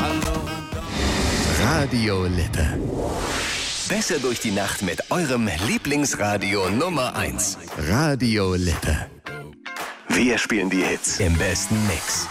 Radio Lippe. Besser durch die Nacht mit eurem Lieblingsradio Nummer 1. Radio Lippe. Wir spielen die Hits im besten Mix.